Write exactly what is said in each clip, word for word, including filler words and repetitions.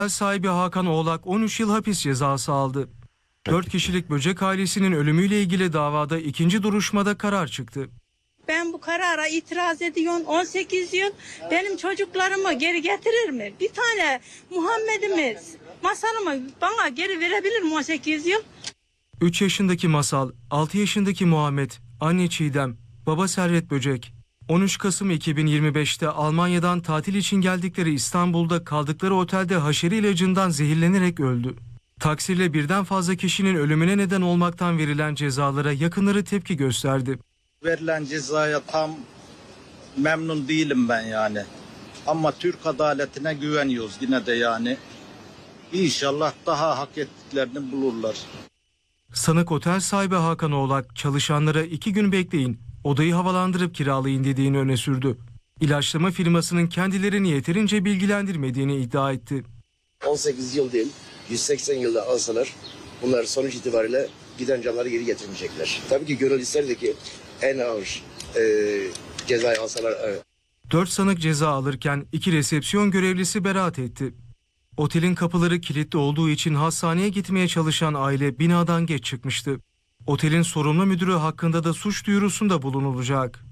sahibi Hakan Oğlak on üç yıl hapis cezası aldı. dört kişilik böcek ailesinin ölümüyle ilgili davada ikinci duruşmada karar çıktı. Ben bu karara itiraz ediyorum. on sekiz yıl benim çocuklarımı geri getirir mi? Bir tane Muhammed'imiz masalımı bana geri verebilir mi on sekiz yıl? üç yaşındaki Masal, altı yaşındaki Muhammed, anne Çiğdem, baba Servet Böcek. on üç Kasım iki bin yirmi beş'te Almanya'dan tatil için geldikleri İstanbul'da kaldıkları otelde haşere ilacından zehirlenerek öldü. Taksirle birden fazla kişinin ölümüne neden olmaktan verilen cezalara yakınları tepki gösterdi. Verilen cezaya tam memnun değilim ben yani. Ama Türk adaletine güveniyoruz yine de yani. İnşallah daha hak ettiklerini bulurlar. Sanık otel sahibi Hakan Oğlak çalışanlara iki gün bekleyin, odayı havalandırıp kiralayın dediğini öne sürdü. İlaçlama firmasının kendilerini yeterince bilgilendirmediğini iddia etti. on sekiz yıl değil, yüz seksen yılda alsalar bunlar sonuç itibariyle giden canları geri getirmeyecekler. Tabii ki gönül isterdi ki en ağır e, cezayı alsalar. E. Dört sanık ceza alırken iki resepsiyon görevlisi beraat etti. Otelin kapıları kilitli olduğu için hastaneye gitmeye çalışan aile binadan geç çıkmıştı. Otelin sorumlu müdürü hakkında da suç duyurusunda bulunulacak.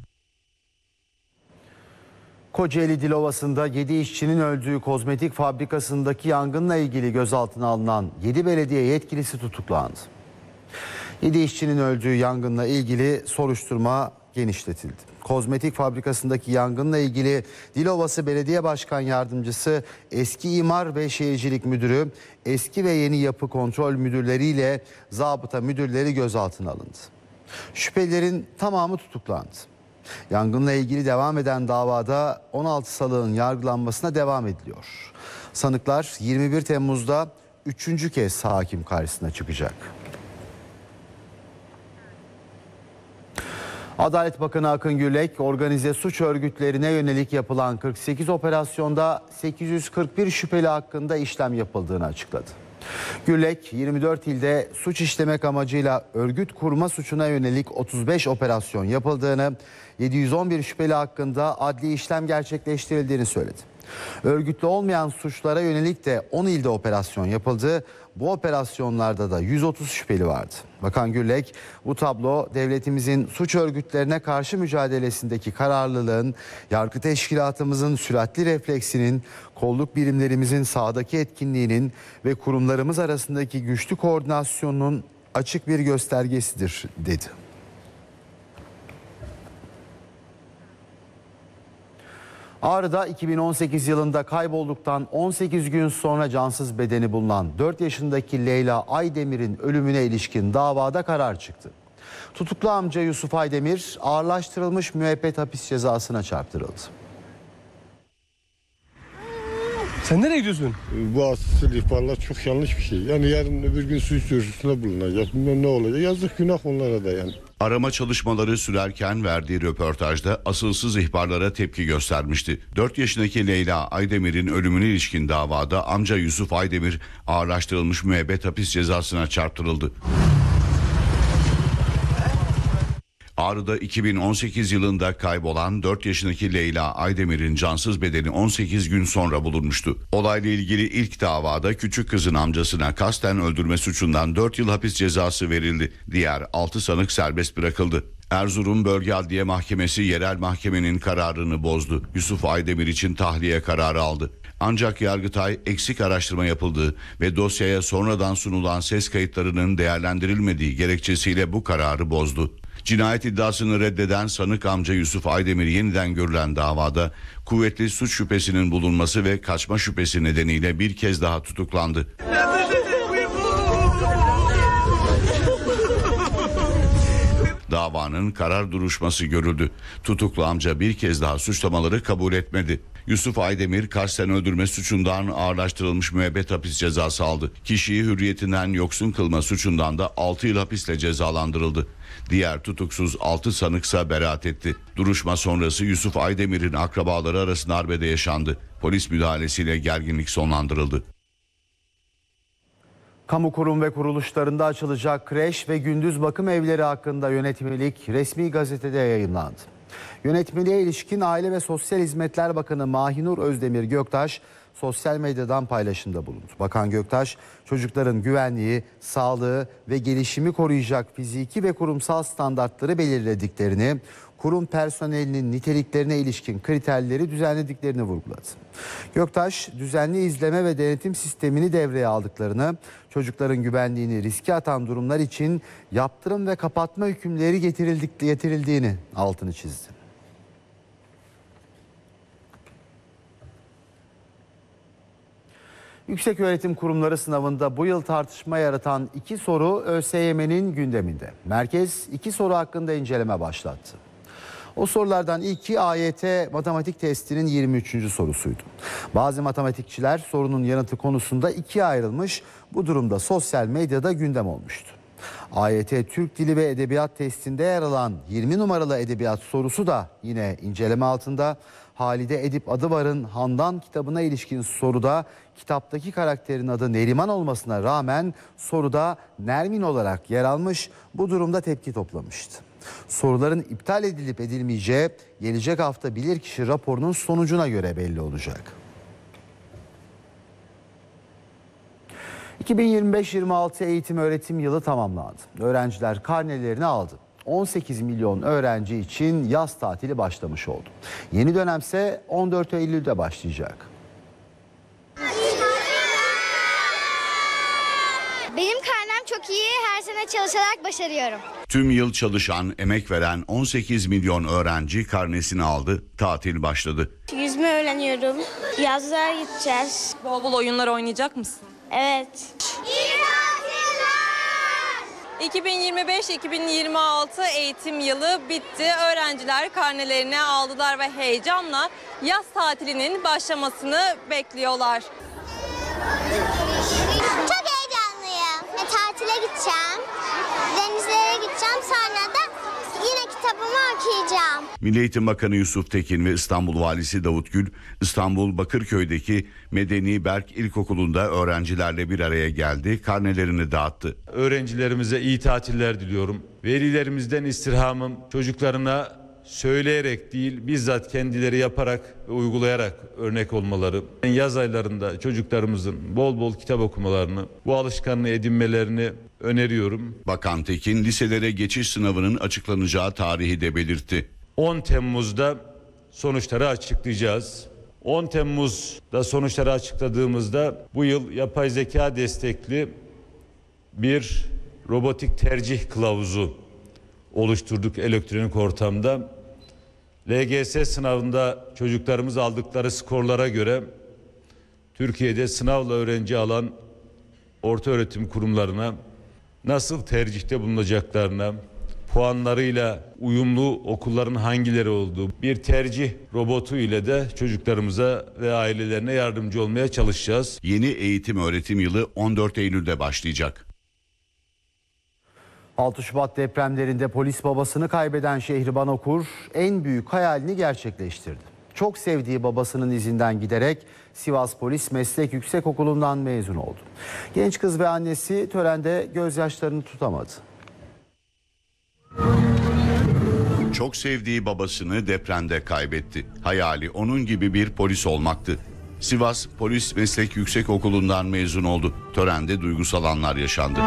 Kocaeli Dilovası'nda yedi işçinin öldüğü kozmetik fabrikasındaki yangınla ilgili gözaltına alınan yedi belediye yetkilisi tutuklandı. yedi işçinin öldüğü yangınla ilgili soruşturma genişletildi. Kozmetik fabrikasındaki yangınla ilgili Dilovası Belediye Başkan Yardımcısı, eski İmar ve Şehircilik Müdürü, eski ve yeni yapı kontrol müdürleriyle zabıta müdürleri gözaltına alındı. Şüphelilerin tamamı tutuklandı. Yangınla ilgili devam eden davada on altı sanığın yargılanmasına devam ediliyor. Sanıklar yirmi bir Temmuz'da üçüncü kez hakim karşısına çıkacak. Adalet Bakanı Akın Gürlek, organize suç örgütlerine yönelik yapılan kırk sekiz operasyonda sekiz yüz kırk bir şüpheli hakkında işlem yapıldığını açıkladı. Gürlek, yirmi dört ilde suç işlemek amacıyla örgüt kurma suçuna yönelik otuz beş operasyon yapıldığını, yedi yüz on bir şüpheli hakkında adli işlem gerçekleştirildiğini söyledi. Örgütlü olmayan suçlara yönelik de on ilde operasyon yapıldı. Bu operasyonlarda da yüz otuz şüpheli vardı. Bakan Gürlek, bu tablo devletimizin suç örgütlerine karşı mücadelesindeki kararlılığın, yargı teşkilatımızın süratli refleksinin, kolluk birimlerimizin sahadaki etkinliğinin ve kurumlarımız arasındaki güçlü koordinasyonun açık bir göstergesidir, dedi. Ağrı'da iki bin on sekiz yılında kaybolduktan on sekiz gün sonra cansız bedeni bulunan dört yaşındaki Leyla Aydemir'in ölümüne ilişkin davada karar çıktı. Tutuklu amca Yusuf Aydemir ağırlaştırılmış müebbet hapis cezasına çarptırıldı. Sen nereye gidiyorsun? Bu asıl ihbarlar çok yanlış bir şey. Yani yarın öbür gün suç duyurusunda bulunacak. Bilmem ne olacak. Yazık günah onlara da yani. Arama çalışmaları sürerken verdiği röportajda asılsız ihbarlara tepki göstermişti. dört yaşındaki Leyla Aydemir'in ölümüne ilişkin davada amca Yusuf Aydemir ağırlaştırılmış müebbet hapis cezasına çarptırıldı. Ağrı'da iki bin on sekiz yılında kaybolan dört yaşındaki Leyla Aydemir'in cansız bedeni on sekiz gün sonra bulunmuştu. Olayla ilgili ilk davada küçük kızın amcasına kasten öldürme suçundan dört yıl hapis cezası verildi. Diğer altı sanık serbest bırakıldı. Erzurum Bölge Adliye Mahkemesi yerel mahkemenin kararını bozdu. Yusuf Aydemir için tahliye kararı aldı. Ancak Yargıtay eksik araştırma yapıldığı ve dosyaya sonradan sunulan ses kayıtlarının değerlendirilmediği gerekçesiyle bu kararı bozdu. Cinayet iddiasını reddeden sanık amca Yusuf Aydemir yeniden görülen davada kuvvetli suç şüphesinin bulunması ve kaçma şüphesi nedeniyle bir kez daha tutuklandı. Davanın karar duruşması görüldü. Tutuklu amca bir kez daha suçlamaları kabul etmedi. Yusuf Aydemir kasten öldürme suçundan ağırlaştırılmış müebbet hapis cezası aldı. Kişiyi hürriyetinden yoksun kılma suçundan da altı yıl hapisle cezalandırıldı. Diğer tutuksuz altı sanıksa beraat etti. Duruşma sonrası Yusuf Aydemir'in akrabaları arasında arbede yaşandı. Polis müdahalesiyle gerginlik sonlandırıldı. Kamu kurum ve kuruluşlarında açılacak kreş ve gündüz bakım evleri hakkında yönetmelik resmi gazetede yayınlandı. Yönetmeliğe ilişkin Aile ve Sosyal Hizmetler Bakanı Mahinur Özdemir Göktaş, sosyal medyadan paylaşımda bulundu. Bakan Göktaş, çocukların güvenliği, sağlığı ve gelişimi koruyacak fiziki ve kurumsal standartları belirlediklerini, kurum personelinin niteliklerine ilişkin kriterleri düzenlediklerini vurguladı. Göktaş, düzenli izleme ve denetim sistemini devreye aldıklarını, çocukların güvenliğini riske atan durumlar için yaptırım ve kapatma hükümleri getirildik, getirildiğini altını çizdi. Yükseköğretim Kurumları sınavında bu yıl tartışma yaratan iki soru ÖSYM'nin gündeminde. Merkez iki soru hakkında inceleme başlattı. O sorulardan ilki A Y T matematik testinin yirmi üçüncü sorusuydu. Bazı matematikçiler sorunun yanıtı konusunda ikiye ayrılmış, bu durumda sosyal medyada gündem olmuştu. A Y T Türk Dili ve Edebiyat testinde yer alan yirmi numaralı edebiyat sorusu da yine inceleme altında. Halide Edip Adıvar'ın Handan kitabına ilişkin soruda kitaptaki karakterin adı Neriman olmasına rağmen soruda Nermin olarak yer almış, bu durumda tepki toplamıştı. Soruların iptal edilip edilmeyeceği gelecek hafta bilirkişi raporunun sonucuna göre belli olacak. iki bin yirmi beş yirmi altı eğitim öğretim yılı tamamlandı. Öğrenciler karnelerini aldı. on sekiz milyon öğrenci için yaz tatili başlamış oldu. Yeni dönemse on dört Eylül'de başlayacak. Benim karnem çok iyi. Her sene çalışarak başarıyorum. Tüm yıl çalışan, emek veren on sekiz milyon öğrenci karnesini aldı, tatil başladı. Yüzme öğreniyorum. Yazlığa gideceğiz. Bol bol oyunlar oynayacak mısın? Evet. iki bin yirmi beş iki bin yirmi altı eğitim yılı bitti. Öğrenciler karnelerini aldılar ve heyecanla yaz tatilinin başlamasını bekliyorlar. Çok heyecanlıyım. Ve tatile gideceğim. Denizlere gideceğim. Sonra da yine kitabımı okuyacağım. Milli Eğitim Bakanı Yusuf Tekin ve İstanbul Valisi Davut Gül, İstanbul Bakırköy'deki Medeni Berk İlkokulu'nda öğrencilerle bir araya geldi, karnelerini dağıttı. Öğrencilerimize iyi tatiller diliyorum. Velilerimizden istirhamım çocuklarına söyleyerek değil, bizzat kendileri yaparak ve uygulayarak örnek olmaları. Yaz aylarında çocuklarımızın bol bol kitap okumalarını, bu alışkanlığı edinmelerini öneriyorum. Bakan Tekin liselere geçiş sınavının açıklanacağı tarihi de belirtti. on Temmuz'da sonuçları açıklayacağız. on Temmuz'da sonuçları açıkladığımızda bu yıl yapay zeka destekli bir robotik tercih kılavuzu oluşturduk elektronik ortamda. L G S sınavında çocuklarımız aldıkları skorlara göre Türkiye'de sınavla öğrenci alan ortaöğretim kurumlarına nasıl tercihte bulunacaklarına, puanlarıyla uyumlu okulların hangileri olduğu bir tercih robotu ile de çocuklarımıza ve ailelerine yardımcı olmaya çalışacağız. Yeni eğitim öğretim yılı on dört Eylül'de başlayacak. altı Şubat depremlerinde polis babasını kaybeden Şehriban Okur en büyük hayalini gerçekleştirdi. Çok sevdiği babasının izinden giderek Sivas Polis Meslek Yüksekokulu'ndan mezun oldu. Genç kız ve annesi törende gözyaşlarını tutamadı. Çok sevdiği babasını depremde kaybetti. Hayali onun gibi bir polis olmaktı. Sivas Polis Meslek Yüksekokulu'ndan mezun oldu. Törende duygusal anlar yaşandı.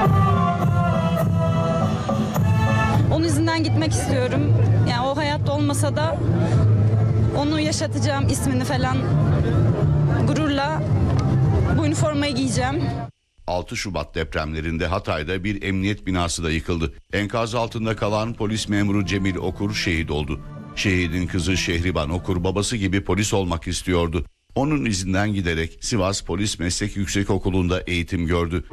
Onun izinden gitmek istiyorum. Yani o hayatta olmasa da onu yaşatacağım, ismini falan gururla bu üniformayı giyeceğim. altı Şubat depremlerinde Hatay'da bir emniyet binası da yıkıldı. Enkaz altında kalan polis memuru Cemil Okur şehit oldu. Şehidin kızı Şehriban Okur babası gibi polis olmak istiyordu. Onun izinden giderek Sivas Polis Meslek Yüksekokulu'nda eğitim gördü.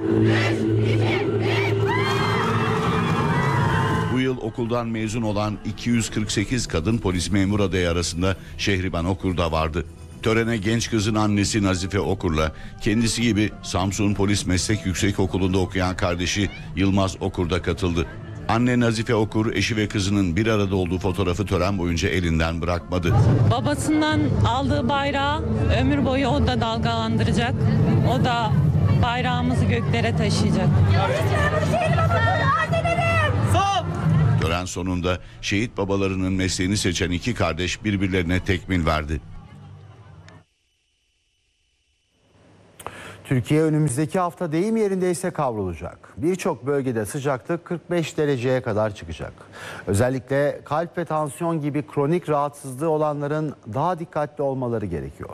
Bu yıl okuldan mezun olan iki yüz kırk sekiz kadın polis memur adayı arasında Şehriban Okur da vardı. Törene genç kızın annesi Nazife Okur'la kendisi gibi Samsun Polis Meslek Yüksekokulu'nda okuyan kardeşi Yılmaz Okur da katıldı. Anne Nazife Okur eşi ve kızının bir arada olduğu fotoğrafı tören boyunca elinden bırakmadı. Babasından aldığı bayrağı ömür boyu o da dalgalandıracak. O da bayrağımızı göklere taşıyacak. Tören sonunda şehit babalarının mesleğini seçen iki kardeş birbirlerine tekmil verdi. Türkiye önümüzdeki hafta deyim yerindeyse kavrulacak. Birçok bölgede sıcaklık kırk beş dereceye kadar çıkacak. Özellikle kalp ve tansiyon gibi kronik rahatsızlığı olanların daha dikkatli olmaları gerekiyor.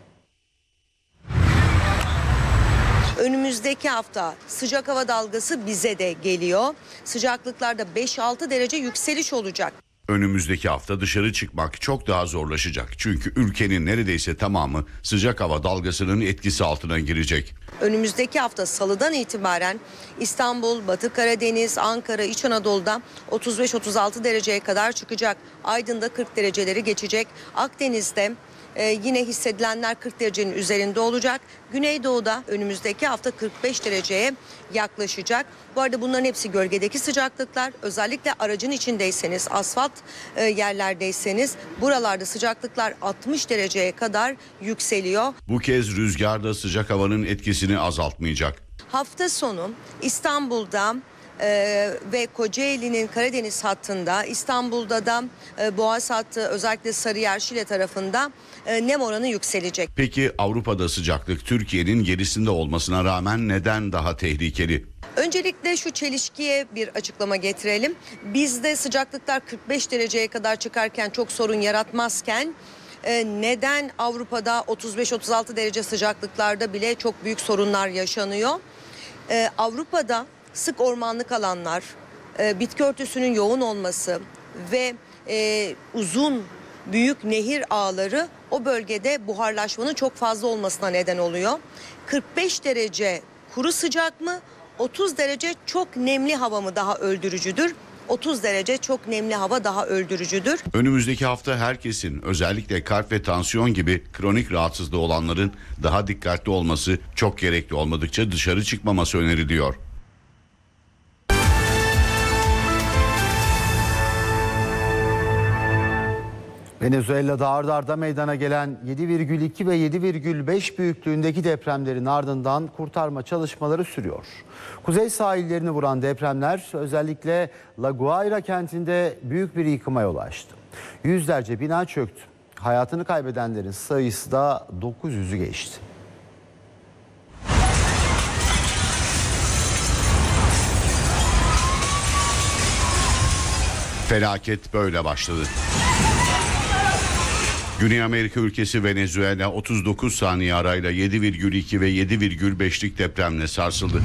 Önümüzdeki hafta sıcak hava dalgası bize de geliyor. Sıcaklıklarda beş altı derece yükseliş olacak. Önümüzdeki hafta dışarı çıkmak çok daha zorlaşacak. Çünkü ülkenin neredeyse tamamı sıcak hava dalgasının etkisi altına girecek. Önümüzdeki hafta salıdan itibaren İstanbul, Batı Karadeniz, Ankara, İç Anadolu'da otuz beş otuz altı dereceye kadar çıkacak. Aydın'da kırk dereceleri geçecek. Akdeniz'de e, yine hissedilenler kırk derecenin üzerinde olacak. Güneydoğu'da önümüzdeki hafta kırk beş dereceye yaklaşacak. Bu arada bunların hepsi gölgedeki sıcaklıklar. Özellikle aracın içindeyseniz, asfalt e, yerlerdeyseniz buralarda sıcaklıklar altmış dereceye kadar yükseliyor. Bu kez rüzgar da sıcak havanın etkisini azaltmayacak. Hafta sonu İstanbul'da e, ve Kocaeli'nin Karadeniz hattında, İstanbul'da da e, Boğaz hattı, özellikle Sarıyer, Şile tarafında e, nem oranı yükselecek. Peki Avrupa'da sıcaklık Türkiye'nin gerisinde olmasına rağmen neden daha tehlikeli? Öncelikle şu çelişkiye bir açıklama getirelim. Bizde sıcaklıklar kırk beş dereceye kadar çıkarken çok sorun yaratmazken e, neden Avrupa'da otuz beş otuz altı derece sıcaklıklarda bile çok büyük sorunlar yaşanıyor? E, Avrupa'da sık ormanlık alanlar, e, bitki örtüsünün yoğun olması ve e, uzun büyük nehir ağları o bölgede buharlaşmanın çok fazla olmasına neden oluyor. kırk beş derece kuru sıcak mı? otuz derece çok nemli hava mı daha öldürücüdür? otuz derece çok nemli hava daha öldürücüdür. Önümüzdeki hafta herkesin, özellikle kalp ve tansiyon gibi kronik rahatsızlığı olanların daha dikkatli olması, çok gerekli olmadıkça dışarı çıkmaması öneriliyor. Venezuela'da ard arda meydana gelen yedi virgül iki ve yedi virgül beş büyüklüğündeki depremlerin ardından kurtarma çalışmaları sürüyor. Kuzey sahillerini vuran depremler özellikle La Guaira kentinde büyük bir yıkıma yol açtı. Yüzlerce bina çöktü. Hayatını kaybedenlerin sayısı da dokuz yüzü geçti. Felaket böyle başladı. Güney Amerika ülkesi Venezuela otuz dokuz saniye arayla yedi virgül iki ve yedi virgül beşlik depremle sarsıldı.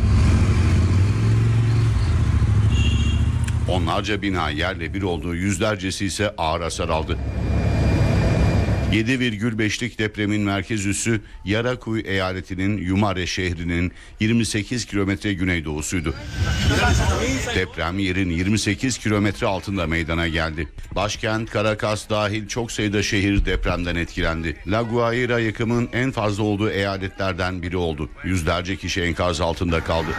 Onlarca bina yerle bir olduğu, yüzlercesi ise ağır hasar aldı. yedi virgül beşlik depremin merkez üssü Yaracuy eyaletinin Yumare şehrinin yirmi sekiz kilometre güneydoğusuydu. Deprem yerin yirmi sekiz kilometre altında meydana geldi. Başkent Caracas dahil çok sayıda şehir depremden etkilendi. La Guaira yıkımın en fazla olduğu eyaletlerden biri oldu. Yüzlerce kişi enkaz altında kaldı.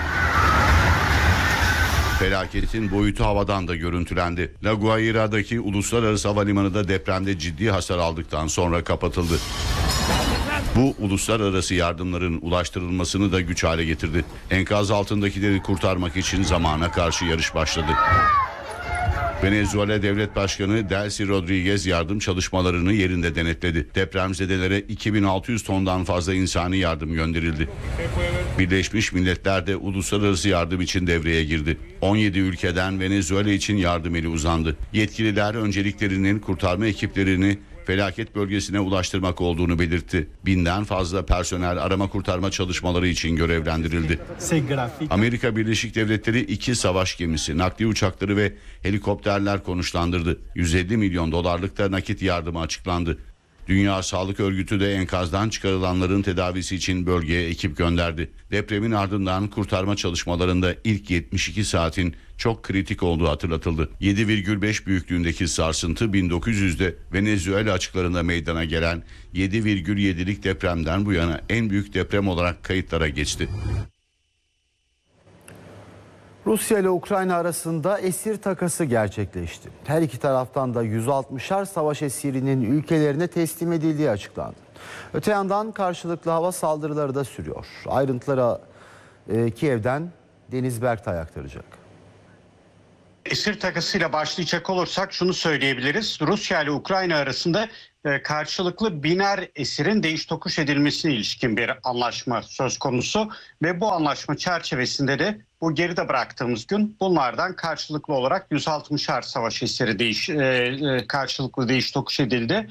Felaketin boyutu havadan da görüntülendi. La Guaira'daki uluslararası havalimanı da depremde ciddi hasar aldıktan sonra kapatıldı. Bu uluslararası yardımların ulaştırılmasını da güç hale getirdi. Enkaz altındakileri kurtarmak için zamana karşı yarış başladı. Venezuela Devlet Başkanı Delcy Rodriguez yardım çalışmalarını yerinde denetledi. Depremzedelere iki bin altı yüz tondan fazla insani yardım gönderildi. Birleşmiş Milletler de uluslararası yardım için devreye girdi. on yedi ülkeden Venezuela için yardım eli uzandı. Yetkililer önceliklerinin kurtarma ekiplerini felaket bölgesine ulaştırmak olduğunu belirtti. Binden fazla personel arama kurtarma çalışmaları için görevlendirildi. Amerika Birleşik Devletleri iki savaş gemisi, nakliye uçakları ve helikopterler konuşlandırdı. yüz elli milyon dolarlık da nakit yardımı açıklandı. Dünya Sağlık Örgütü de enkazdan çıkarılanların tedavisi için bölgeye ekip gönderdi. Depremin ardından kurtarma çalışmalarında ilk yetmiş iki saatin çok kritik olduğu hatırlatıldı. yedi virgül beş büyüklüğündeki sarsıntı bin dokuz yüzde Venezuela açıklarında meydana gelen yedi virgül yedilik depremden bu yana en büyük deprem olarak kayıtlara geçti. Rusya ile Ukrayna arasında esir takası gerçekleşti. Her iki taraftan da yüz altmışar savaş esirinin ülkelerine teslim edildiği açıklandı. Öte yandan karşılıklı hava saldırıları da sürüyor. Ayrıntılara e, Kiev'den Deniz Berktay aktaracak. Esir takasıyla başlayacak olursak şunu söyleyebiliriz. Rusya ile Ukrayna arasında karşılıklı biner esirin değiş tokuş edilmesine ilişkin bir anlaşma söz konusu. Ve bu anlaşma çerçevesinde de bu geride bıraktığımız gün bunlardan karşılıklı olarak yüz altmışar savaş esiri değiş, karşılıklı değiş tokuş edildi.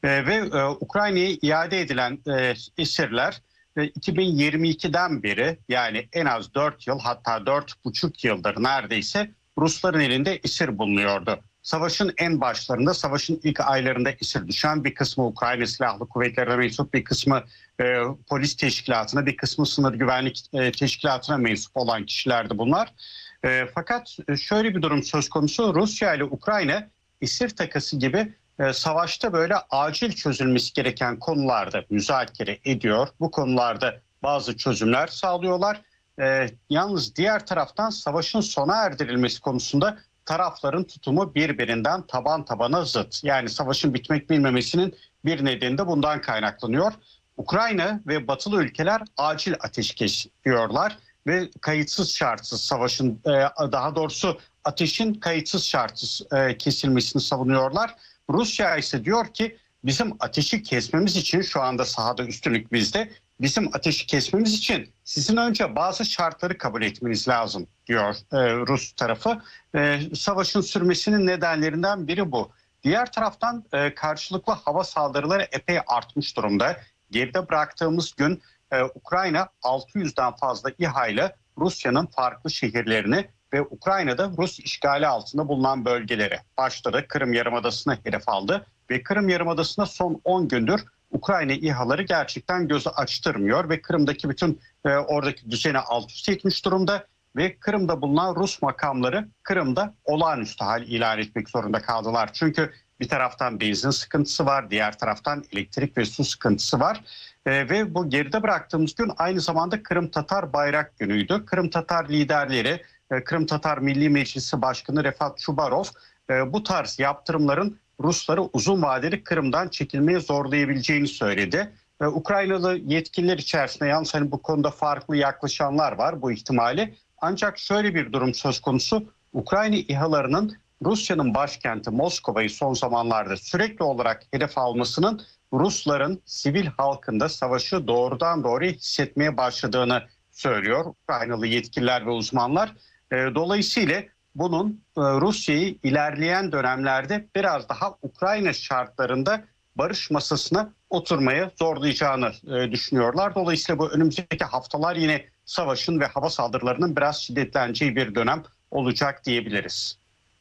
Ve Ukrayna'ya iade edilen esirler iki bin yirmi ikiden beri, yani en az dört yıl, hatta dört buçuk yıldır neredeyse Rusların elinde esir bulunuyordu. Savaşın en başlarında, savaşın ilk aylarında esir düşen bir kısmı Ukrayna Silahlı Kuvvetleri'ne mensup, bir kısmı e, polis teşkilatına, bir kısmı sınır güvenlik e, teşkilatına mensup olan kişilerdi bunlar. E, fakat şöyle bir durum söz konusu: Rusya ile Ukrayna esir takası gibi e, savaşta böyle acil çözülmesi gereken konularda müzakere ediyor. Bu konularda bazı çözümler sağlıyorlar. E, yalnız diğer taraftan savaşın sona erdirilmesi konusunda tarafların tutumu birbirinden taban tabana zıt. Yani savaşın bitmek bilmemesinin bir nedeni de bundan kaynaklanıyor. Ukrayna ve batılı ülkeler acil ateşkes diyorlar ve kayıtsız şartsız savaşın, daha doğrusu ateşin kayıtsız şartsız kesilmesini savunuyorlar. Rusya ise diyor ki bizim ateşi kesmemiz için, şu anda sahada üstünlük bizde, bizim ateşi kesmemiz için sizin önce bazı şartları kabul etmeniz lazım diyor e, Rus tarafı. E, savaşın sürmesinin nedenlerinden biri bu. Diğer taraftan e, karşılıklı hava saldırıları epey artmış durumda. Geride bıraktığımız gün e, Ukrayna altı yüzden fazla İHA ile Rusya'nın farklı şehirlerini ve Ukrayna'da Rus işgali altında bulunan bölgeleri, başta da Kırım Yarımadası'na hedef aldı. Ve Kırım Yarımadası'na son on gündür Ukrayna İHA'ları gerçekten gözü açtırmıyor ve Kırım'daki bütün e, oradaki düzeni alt üst etmiş durumda ve Kırım'da bulunan Rus makamları Kırım'da olağanüstü hal ilan etmek zorunda kaldılar. Çünkü bir taraftan benzin sıkıntısı var, diğer taraftan elektrik ve su sıkıntısı var. E, ve bu geride bıraktığımız gün aynı zamanda Kırım Tatar Bayrak Günü'ydü. Kırım Tatar liderleri, e, Kırım Tatar Milli Meclisi Başkanı Refat Çubarov e, bu tarz yaptırımların Rusları uzun vadeli Kırım'dan çekilmeye zorlayabileceğini söyledi. Ee, Ukraynalı yetkililer içerisinde yalnız hani bu konuda farklı yaklaşanlar var bu ihtimali. Ancak şöyle bir durum söz konusu: Ukrayna İHA'larının Rusya'nın başkenti Moskova'yı son zamanlarda sürekli olarak hedef almasının Rusların sivil halkında savaşı doğrudan doğruya hissetmeye başladığını söylüyor Ukraynalı yetkililer ve uzmanlar. Ee, dolayısıyla bunun Rusya'yı ilerleyen dönemlerde biraz daha Ukrayna şartlarında barış masasına oturmaya zorlayacağını düşünüyorlar. Dolayısıyla bu önümüzdeki haftalar yine savaşın ve hava saldırılarının biraz şiddetleneceği bir dönem olacak diyebiliriz.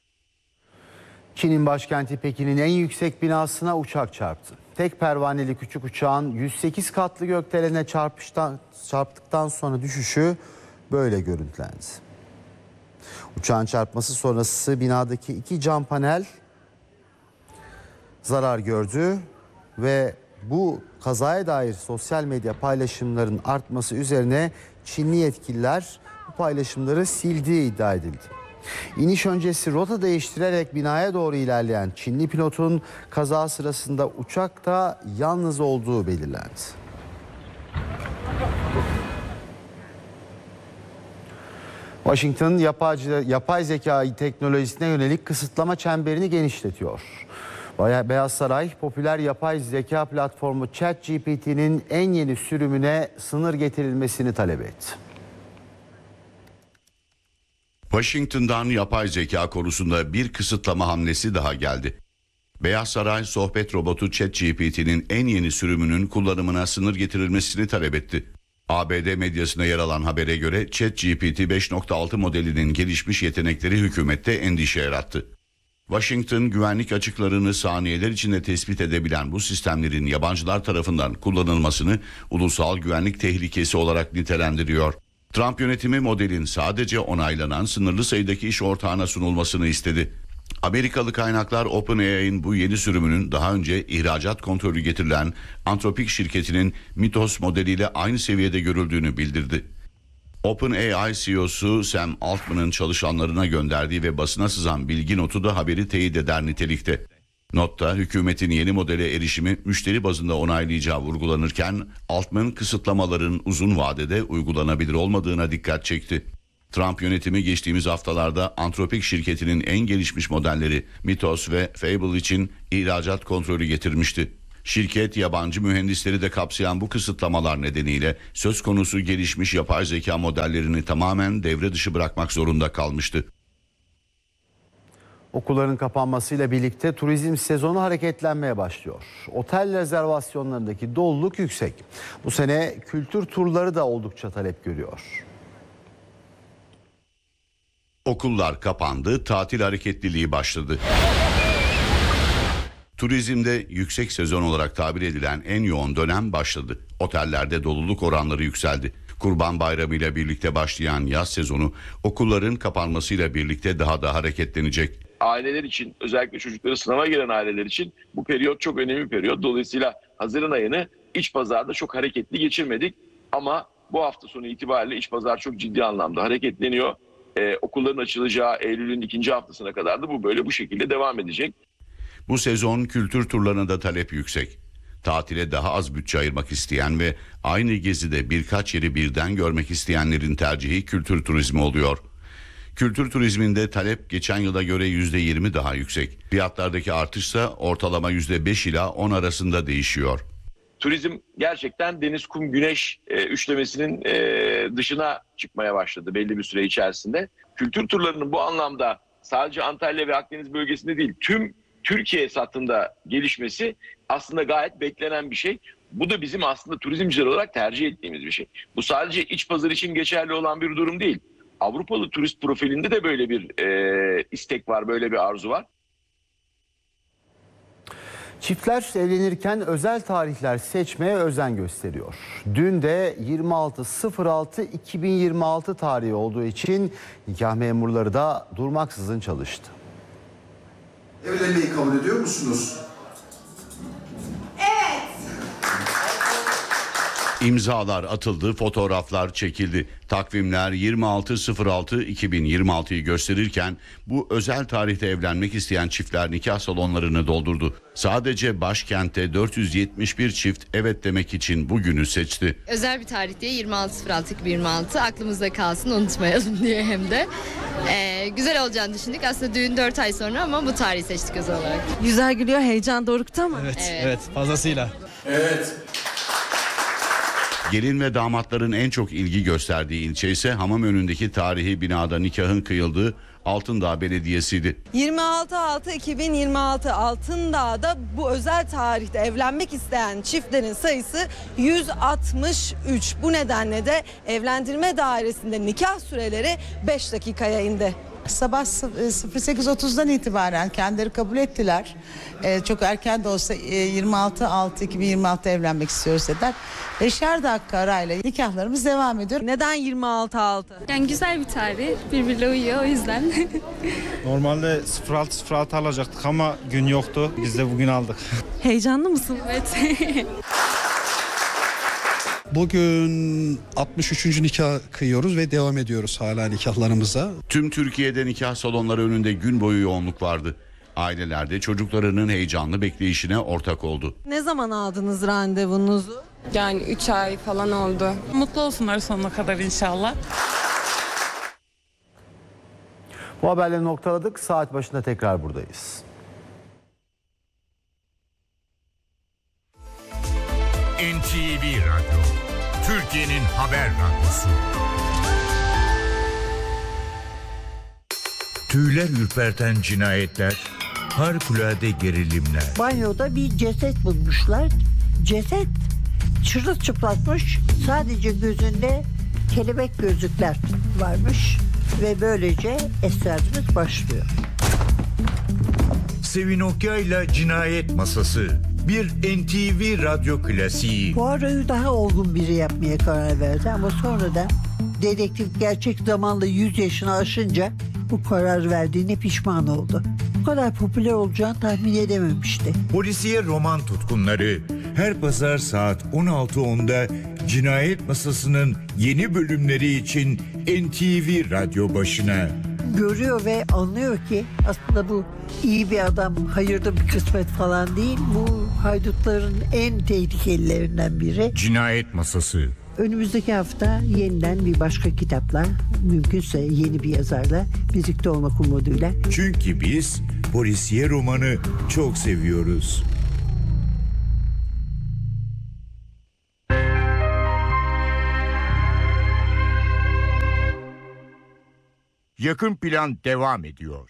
Çin'in başkenti Pekin'in en yüksek binasına uçak çarptı. Tek pervaneli küçük uçağın yüz sekiz katlı gökdelene çarpıştan, çarptıktan sonra düşüşü böyle görüntülendi. Uçağın çarpması sonrası binadaki iki cam panel zarar gördü ve bu kazaya dair sosyal medya paylaşımların artması üzerine Çinli yetkililer bu paylaşımları sildiği iddia edildi. İniş öncesi rota değiştirerek binaya doğru ilerleyen Çinli pilotun kaza sırasında uçakta yalnız olduğu belirlendi. Washington yapay, yapay zeka teknolojisine yönelik kısıtlama çemberini genişletiyor. Beyaz Saray, popüler yapay zeka platformu ChatGPT'nin en yeni sürümüne sınır getirilmesini talep etti. Washington'dan yapay zeka konusunda bir kısıtlama hamlesi daha geldi. Beyaz Saray, sohbet robotu ChatGPT'nin en yeni sürümünün kullanımına sınır getirilmesini talep etti. A B D medyasına yer alan habere göre ChatGPT beş nokta altı modelinin gelişmiş yetenekleri hükümette endişe yarattı. Washington, güvenlik açıklarını saniyeler içinde tespit edebilen bu sistemlerin yabancılar tarafından kullanılmasını ulusal güvenlik tehlikesi olarak nitelendiriyor. Trump yönetimi modelin sadece onaylanan sınırlı sayıdaki iş ortağına sunulmasını istedi. Amerikalı kaynaklar OpenAI'nin bu yeni sürümünün daha önce ihracat kontrolü getirilen Anthropic şirketinin Mythos modeliyle aynı seviyede görüldüğünü bildirdi. OpenAI C E O'su Sam Altman'ın çalışanlarına gönderdiği ve basına sızan bilgi notu da haberi teyit eder nitelikte. Notta hükümetin yeni modele erişimi müşteri bazında onaylayacağı vurgulanırken Altman kısıtlamaların uzun vadede uygulanabilir olmadığına dikkat çekti. Trump yönetimi geçtiğimiz haftalarda Anthropic şirketinin en gelişmiş modelleri Mythos ve Fable için ihracat kontrolü getirmişti. Şirket yabancı mühendisleri de kapsayan bu kısıtlamalar nedeniyle söz konusu gelişmiş yapay zeka modellerini tamamen devre dışı bırakmak zorunda kalmıştı. Okulların kapanmasıyla birlikte turizm sezonu hareketlenmeye başlıyor. Otel rezervasyonlarındaki doluluk yüksek. Bu sene kültür turları da oldukça talep görüyor. Okullar kapandı, tatil hareketliliği başladı. Turizmde yüksek sezon olarak tabir edilen en yoğun dönem başladı. Otellerde doluluk oranları yükseldi. Kurban Bayramı ile birlikte başlayan yaz sezonu okulların kapanmasıyla birlikte daha da hareketlenecek. Aileler için, özellikle çocukları sınava giren aileler için bu periyot çok önemli bir periyot. Dolayısıyla Haziran ayını iç pazarda çok hareketli geçirmedik. Ama bu hafta sonu itibariyle iç pazar çok ciddi anlamda hareketleniyor. Ee, okulların açılacağı Eylül'ün ikinci haftasına kadar da bu böyle bu şekilde devam edecek. Bu sezon kültür turlarına da talep yüksek. Tatile daha az bütçe ayırmak isteyen ve aynı gezide birkaç yeri birden görmek isteyenlerin tercihi kültür turizmi oluyor. Kültür turizminde talep geçen yıla göre yüzde yirmi daha yüksek. Fiyatlardaki artışsa ortalama yüzde beş ila on arasında değişiyor. Turizm gerçekten deniz, kum, güneş e, üçlemesinin e, dışına çıkmaya başladı belli bir süre içerisinde. Kültür turlarının bu anlamda sadece Antalya ve Akdeniz bölgesinde değil, tüm Türkiye satında gelişmesi aslında gayet beklenen bir şey. Bu da bizim aslında turizmciler olarak tercih ettiğimiz bir şey. Bu sadece iç pazar için geçerli olan bir durum değil. Avrupalı turist profilinde de böyle bir e, istek var, böyle bir arzu var. Çiftler evlenirken özel tarihler seçmeye özen gösteriyor. Dün de yirmi altı altı iki bin yirmi altı tarihi olduğu için nikah memurları da durmaksızın çalıştı. Evlenmeyi kabul ediyor musunuz? İmzalar atıldı, fotoğraflar çekildi. Takvimler yirmi altı altı iki bin yirmi altıyı gösterirken bu özel tarihte evlenmek isteyen çiftler nikah salonlarını doldurdu. Sadece başkentte dört yüz yetmiş bir çift evet demek için bugünü seçti. Özel bir tarih diye yirmi altı altı iki bin yirmi altı aklımızda kalsın, unutmayalım diye hem de. Ee, güzel olacağını düşündük. Aslında düğün dört ay sonra ama bu tarihi seçtik özel olarak. Güzel gülüyor, heyecan dorukta mı? Evet, Evet. evet, fazlasıyla. Evet. Gelin ve damatların en çok ilgi gösterdiği ilçe ise Hamamönü'ndeki tarihi binada nikahın kıyıldığı Altındağ Belediyesi'ydi. yirmi altı altı iki bin yirmi altı Altındağ'da bu özel tarihte evlenmek isteyen çiftlerin sayısı yüz altmış üç. Bu nedenle de evlendirme dairesinde nikah süreleri beş dakikaya indi. Sabah sıfır sekiz otuzdan itibaren kendileri kabul ettiler. Ee, çok erken de olsa yirmi altı altı iki bin yirmi altı evlenmek istiyoruz dediler. Beşer dakika arayla nikahlarımız devam ediyor. Neden yirmi altı altı? Yani güzel bir tarih, birbirine uyuyor o yüzden. Normalde sıfır altı sıfır altı alacaktık ama gün yoktu. Biz de bugün aldık. Heyecanlı mısın? Evet. Bugün altmış üçüncü nikah kıyıyoruz ve devam ediyoruz hala nikahlarımıza. Tüm Türkiye'de nikah salonları önünde gün boyu yoğunluk vardı. Aileler de çocuklarının heyecanlı bekleyişine ortak oldu. Ne zaman aldınız randevunuzu? Yani üç ay falan oldu. Mutlu olsunlar sonuna kadar inşallah. Bu haberleri noktaladık. Saat başında tekrar buradayız. N T V Radyo, Türkiye'nin haber radyosu. Tüyler ürperten cinayetler, harikulade gerilimler. Banyoda bir ceset bulmuşlar. Ceset çırılçıplakmış. Sadece gözünde kelebek gözlükler varmış. Ve böylece esrarımız başlıyor. Sevin Okyay'la Cinayet Masası. Bir N T V radyo klasiği. Poirot'u daha olgun biri yapmaya karar verdi ama sonradan dedektif gerçek zamanlı yüz yaşını aşınca bu karar verdiğine pişman oldu. Bu kadar popüler olacağını tahmin edememişti. Polisiye roman tutkunları her pazar saat on altı onda Cinayet Masası'nın yeni bölümleri için N T V radyo başına. Görüyor ve anlıyor ki aslında bu iyi bir adam, hayırda bir kısmet falan değil. Bu haydutların en tehlikelilerinden biri. Cinayet Masası Önümüzdeki hafta yeniden bir başka kitapla, mümkünse yeni bir yazarla birlikte olmak umuduyla. Çünkü biz polisiye romanı çok seviyoruz. Yakın Plan devam ediyor.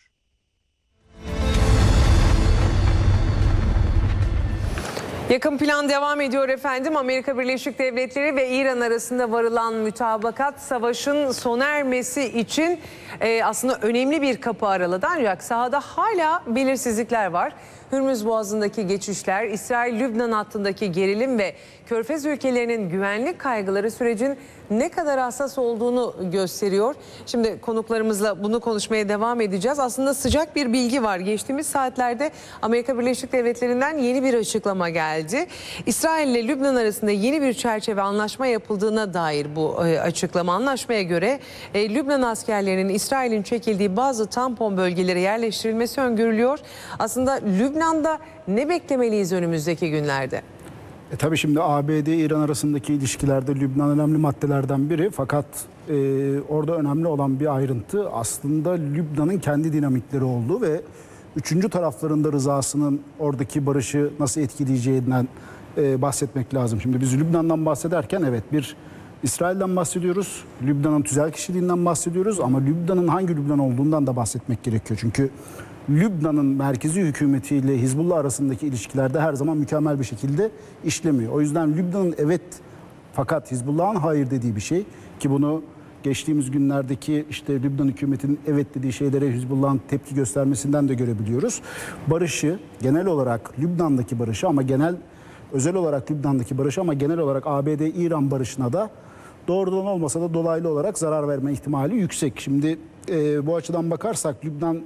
Yakın Plan devam ediyor efendim. Amerika Birleşik Devletleri ve İran arasında varılan mütabakat savaşın sona ermesi için e, aslında önemli bir kapı araladı. Ancak sahada hala belirsizlikler var. Hürmüz Boğazı'ndaki geçişler, İsrail-Lübnan hattındaki gerilim ve Körfez ülkelerinin güvenlik kaygıları sürecin ne kadar hassas olduğunu gösteriyor. Şimdi konuklarımızla bunu konuşmaya devam edeceğiz. Aslında sıcak bir bilgi var. Geçtiğimiz saatlerde Amerika Birleşik Devletleri'nden yeni bir açıklama geldi. İsrail ile Lübnan arasında yeni bir çerçeve anlaşma yapıldığına dair bu açıklama. Anlaşmaya göre e, Lübnan askerlerinin İsrail'in çekildiği bazı tampon bölgelere yerleştirilmesi öngörülüyor. Aslında Lübnan'da ne beklemeliyiz önümüzdeki günlerde? E tabii şimdi A B D-İran arasındaki ilişkilerde Lübnan önemli maddelerden biri. Fakat e, orada önemli olan bir ayrıntı aslında Lübnan'ın kendi dinamikleri olduğu ve üçüncü tarafların da rızasının oradaki barışı nasıl etkileyeceğinden e, bahsetmek lazım. Şimdi biz Lübnan'dan bahsederken evet bir İsrail'den bahsediyoruz, Lübnan'ın tüzel kişiliğinden bahsediyoruz ama Lübnan'ın hangi Lübnan olduğundan da bahsetmek gerekiyor. Çünkü Lübnan'ın merkezi hükümetiyle Hizbullah arasındaki ilişkilerde her zaman mükemmel bir şekilde işlemiyor. O yüzden Lübnan'ın evet fakat Hizbullah'ın hayır dediği bir şey ki bunu geçtiğimiz günlerdeki işte Lübnan hükümetinin evet dediği şeylere Hizbullah'ın tepki göstermesinden de görebiliyoruz. Barışı genel olarak Lübnan'daki barışı ama genel özel olarak Lübnan'daki barışı ama genel olarak A B D-İran barışına da doğrudan olmasa da dolaylı olarak zarar verme ihtimali yüksek. Şimdi e, bu açıdan bakarsak Lübnan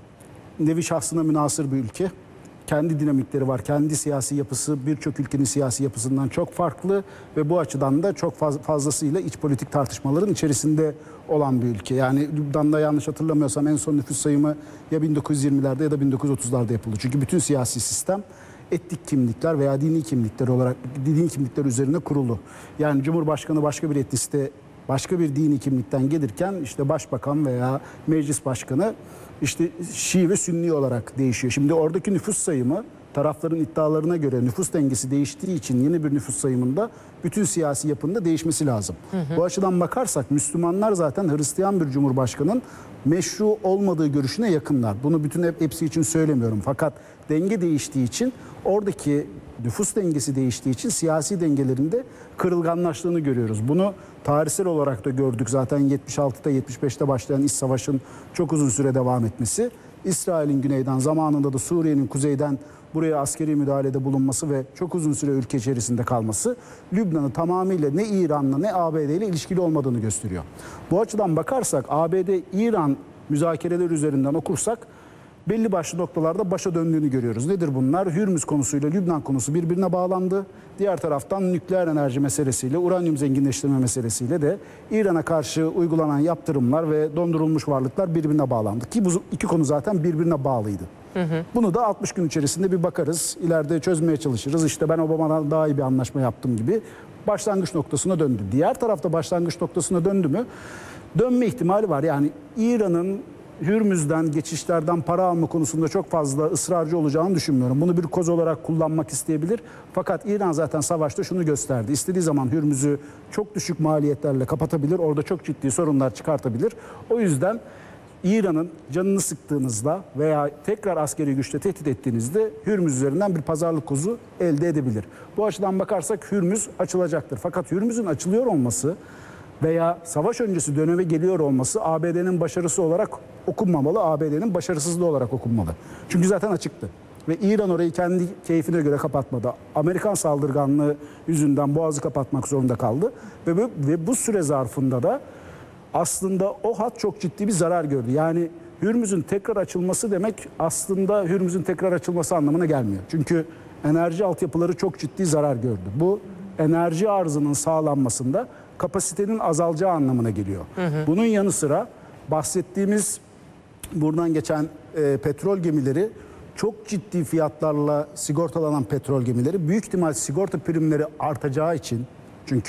nevi şahsına münhasır bir ülke. Kendi dinamikleri var. Kendi siyasi yapısı birçok ülkenin siyasi yapısından çok farklı ve bu açıdan da çok faz, fazlasıyla iç politik tartışmaların içerisinde olan bir ülke. Yani Lübnan'da yanlış hatırlamıyorsam en son nüfus sayımı ya bin dokuz yüz yirmilerde ya da bin dokuz yüz otuzlarda yapıldı. Çünkü bütün siyasi sistem etnik kimlikler veya dini kimlikler olarak dini kimlikler üzerine kurulu. Yani Cumhurbaşkanı başka bir etnisite, başka bir dini kimlikten gelirken işte başbakan veya meclis başkanı işte Şii ve Sünni olarak değişiyor. Şimdi oradaki nüfus sayımı tarafların iddialarına göre nüfus dengesi değiştiği için yeni bir nüfus sayımında bütün siyasi yapının değişmesi lazım. Hı hı. Bu açıdan bakarsak Müslümanlar zaten Hristiyan bir cumhurbaşkanının meşru olmadığı görüşüne yakınlar. Bunu bütün hepsi için söylemiyorum. Fakat denge değiştiği için oradaki nüfus dengesi değiştiği için siyasi dengelerinde kırılganlaştığını görüyoruz. Bunu tarihsel olarak da gördük. Zaten yetmiş altıda yetmiş beşte başlayan iç savaşın çok uzun süre devam etmesi, İsrail'in güneyden zamanında da Suriye'nin kuzeyden buraya askeri müdahalede bulunması ve çok uzun süre ülke içerisinde kalması Lübnan'ı tamamıyla ne İran'la ne A B D ile ilişkili olmadığını gösteriyor. Bu açıdan bakarsak A B D-İran müzakereler üzerinden okursak belli başlı noktalarda başa döndüğünü görüyoruz. Nedir bunlar? Hürmüz konusuyla Lübnan konusu birbirine bağlandı. Diğer taraftan nükleer enerji meselesiyle, uranyum zenginleştirme meselesiyle de İran'a karşı uygulanan yaptırımlar ve dondurulmuş varlıklar birbirine bağlandı. Ki bu iki konu zaten birbirine bağlıydı. Hı hı. Bunu da altmış gün içerisinde bir bakarız. İleride çözmeye çalışırız. İşte ben Obama'dan daha iyi bir anlaşma yaptım gibi başlangıç noktasına döndü. Diğer tarafta başlangıç noktasına döndü mü? Dönme ihtimali var. Yani İran'ın Hürmüz'den, geçişlerden para alma konusunda çok fazla ısrarcı olacağını düşünmüyorum. Bunu bir koz olarak kullanmak isteyebilir. Fakat İran zaten savaşta şunu gösterdi. İstediği zaman Hürmüz'ü çok düşük maliyetlerle kapatabilir. Orada çok ciddi sorunlar çıkartabilir. O yüzden İran'ın canını sıktığınızda veya tekrar askeri güçle tehdit ettiğinizde Hürmüz üzerinden bir pazarlık kozu elde edebilir. Bu açıdan bakarsak Hürmüz açılacaktır. Fakat Hürmüz'ün açılıyor olması veya savaş öncesi döneme geliyor olması A B D'nin başarısı olarak okunmamalı, A B D'nin başarısızlığı olarak okunmalı. Çünkü zaten açıktı. Ve İran orayı kendi keyfine göre kapatmadı. Amerikan saldırganlığı yüzünden boğazı kapatmak zorunda kaldı. Ve bu, ve bu süre zarfında da aslında o hat çok ciddi bir zarar gördü. Yani Hürmüz'ün tekrar açılması demek aslında Hürmüz'ün tekrar açılması anlamına gelmiyor. Çünkü enerji altyapıları çok ciddi zarar gördü. Bu enerji arzının sağlanmasında kapasitenin azalacağı anlamına geliyor. Hı hı. Bunun yanı sıra bahsettiğimiz buradan geçen e, petrol gemileri çok ciddi fiyatlarla sigortalanan petrol gemileri büyük ihtimal sigorta primleri artacağı için, çünkü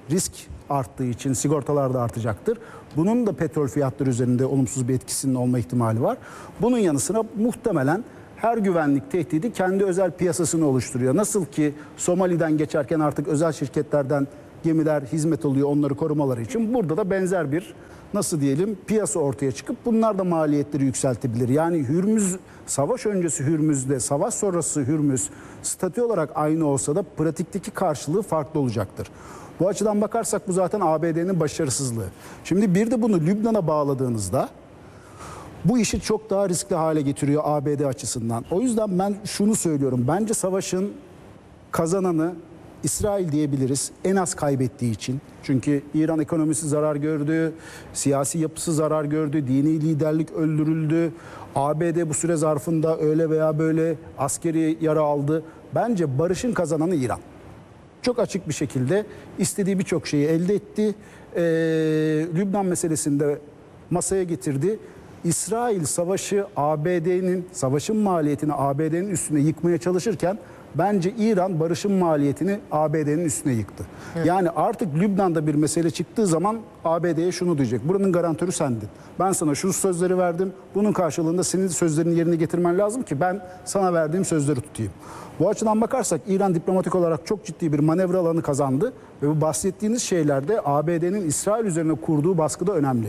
risk arttığı için sigortalar da artacaktır. Bunun da petrol fiyatları üzerinde olumsuz bir etkisinin olma ihtimali var. Bunun yanı sıra muhtemelen her güvenlik tehdidi kendi özel piyasasını oluşturuyor. Nasıl ki Somali'den geçerken artık özel şirketlerden gemiler hizmet alıyor onları korumaları için. Burada da benzer bir, nasıl diyelim, piyasa ortaya çıkıp bunlar da maliyetleri yükseltebilir. Yani Hürmüz, savaş öncesi Hürmüz'de, savaş sonrası Hürmüz statü olarak aynı olsa da pratikteki karşılığı farklı olacaktır. Bu açıdan bakarsak bu zaten A B D'nin başarısızlığı. Şimdi bir de bunu Lübnan'a bağladığınızda bu işi çok daha riskli hale getiriyor A B D açısından. O yüzden ben şunu söylüyorum. Bence savaşın kazananı İsrail diyebiliriz. En az kaybettiği için. Çünkü İran ekonomisi zarar gördü, siyasi yapısı zarar gördü, dini liderlik öldürüldü. A B D bu süre zarfında öyle veya böyle askeri yara aldı. Bence barışın kazananı İran. Çok açık bir şekilde istediği birçok şeyi elde etti. Ee, Lübnan meselesinde masaya getirdi. İsrail savaşı A B D'nin, savaşın maliyetini A B D'nin üstüne yıkmaya çalışırken bence İran barışın maliyetini A B D'nin üstüne yıktı. Evet. Yani artık Lübnan'da bir mesele çıktığı zaman A B D'ye şunu diyecek: buranın garantörü sendin. Ben sana şu sözleri verdim. Bunun karşılığında senin sözlerini yerine getirmen lazım ki ben sana verdiğim sözleri tutayım. Bu açıdan bakarsak İran diplomatik olarak çok ciddi bir manevra alanı kazandı ve bu bahsettiğiniz şeylerde A B D'nin İsrail üzerine kurduğu baskı da önemli.